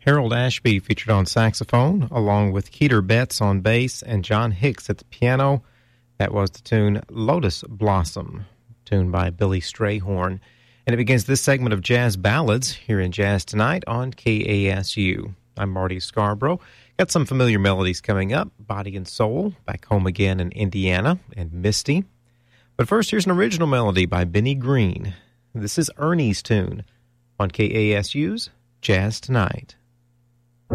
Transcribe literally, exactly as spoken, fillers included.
Harold Ashby featured on saxophone, along with Keeter Betts on bass and John Hicks at the piano. That was the tune Lotus Blossom, tuned by Billy Strayhorn. And it begins this segment of Jazz Ballads here in Jazz Tonight on K A S U. I'm Marty Scarborough. Got some familiar melodies coming up, Body and Soul, Back Home Again in Indiana, and Misty. But first, here's an original melody by Benny Green. This is Ernie's tune on K A S U's Jazz Tonight.